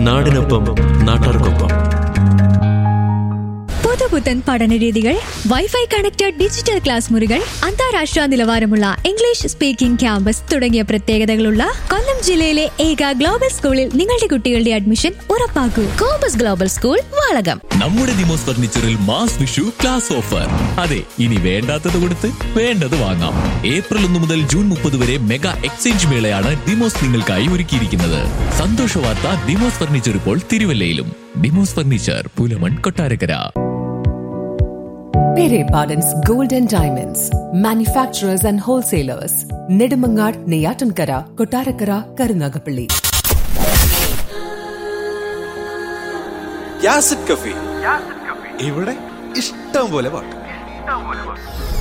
നാടിനൊപ്പം നാട്ടാർക്കൊപ്പം. പുതുപുത്തൻ പഠനരീതികൾ, വൈഫൈ കണക്റ്റഡ് ഡിജിറ്റൽ ക്ലാസ് മുറികൾ, അന്താരാഷ്ട്ര നിലവാരമുള്ള ഇംഗ്ലീഷ് സ്പീക്കിംഗ് ക്യാമ്പസ് തുടങ്ങിയ പ്രത്യേകതകളുള്ള കൊല്ലം ജില്ലയിലെ ഏക ഗ്ലോബൽ സ്കൂളിൽ നിങ്ങളുടെ കുട്ടികളുടെ admission ഉറപ്പാക്കൂ. Compass global school, Valakom. നമ്മുടെ Demos ഫർണിച്ചറിൽ mass Vishu class offer. അതെ, ഇനി വേണ്ടാത്തത് കൊടുത്ത് വേണ്ടത് വാങ്ങാം. ഏപ്രിൽ 1 മുതൽ ജൂൺ 30 വരെ മെഗാ എക്സ്ചേഞ്ച് മേളയാണ് ദിമോസ് നിങ്ങൾക്കായി ഒരുക്കിയിരിക്കുന്നത്. സന്തോഷ വാർത്ത, ദിമോസ് ഫർണിച്ചർ ഇപ്പോൾ തിരുവല്ലയിലും. Demos furniture, Pulamon, Kottarakkara. Pere Pardon's Gold and Diamonds, manufacturers and wholesalers, Nedumangad, Neyatankara, Kottarakara, Karunagapalli. യാസിഡ് cafe, ഇവിടെ ഇഷ്ടം പോലെ പാട്ട്.